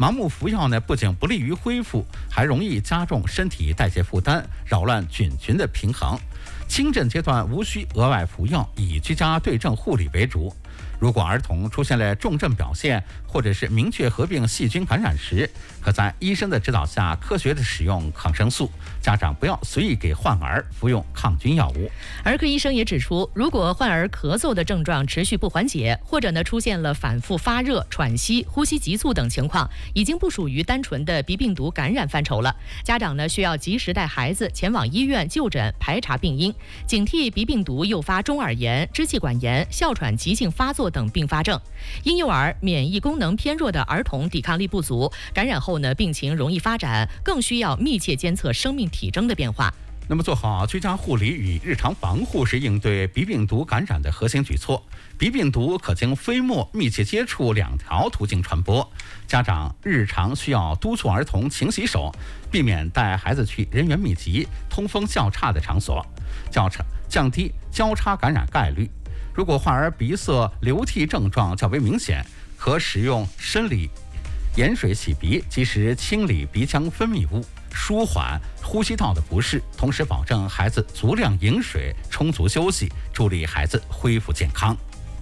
盲目服药呢，不仅不利于恢复，还容易加重身体代谢负担，扰乱菌群的平衡。轻症阶段无需额外服药，以居家对症护理为主。如果儿童出现了重症表现，或者是明确合并细菌感染时，可在医生的指导下科学的使用抗生素。家长不要随意给患儿服用抗菌药物。 儿科医生也指出，如果患儿咳嗽的症状持续不缓解，或者出现了反复发热、喘息、呼吸急促等情况，已经不属于单纯的鼻病毒感染范畴了。家长需要及时带孩子前往医院就诊，排查病因，警惕鼻病毒诱发中耳炎、支气管炎、哮喘急性发作等并发症。婴幼儿、免疫功能偏弱的儿童抵抗力不足，感染后病情容易发展，更需要密切监测生命体征的变化。 那么做好居家护理与日常防护是应对鼻病毒感染的核心举措。鼻病毒可经飞沫密切接触2条途径传播，家长日常需要督促儿童勤洗手，避免带孩子去人员密集、通风较差的场所，降低交叉感染概率。如果患儿鼻塞、流涕症状较为明显，可使用生理盐水洗鼻，及时清理鼻腔分泌物，舒缓呼吸道的不适，同时保证孩子足量饮水、充足休息，助力孩子恢复健康。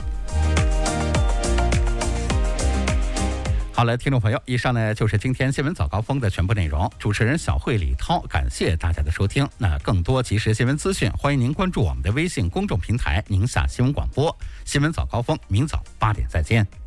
好了，听众朋友，以上呢就是今天新闻早高峰的全部内容。主持人小慧、李涛，感谢大家的收听。那更多即时新闻资讯，欢迎您关注我们的微信公众平台“宁夏新闻广播”。新闻早高峰，明早8点再见。